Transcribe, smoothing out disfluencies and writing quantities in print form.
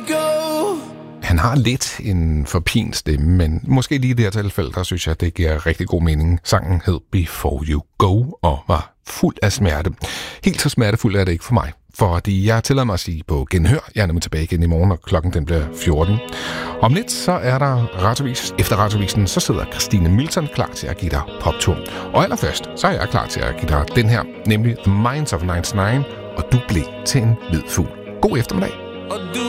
go. Han har lidt en forpint stemme, men måske lige i det her tilfælde, der synes jeg, det giver rigtig god mening. Sangen hed Before You Go og var fuld af smerte. Helt så smertefuld er det ikke for mig, fordi jeg tillader mig at sige på genhør. Jeg er nemlig tilbage igen i morgen, og klokken den bliver 14. Om lidt så er der radiovis. Efter radiovisen så sidder Christine Milton klar til at give dig poptur. Og allerførst så er jeg klar til at give dig den her, nemlig The Minds of 99, og du blev til en hvid fugl. God eftermiddag. Og du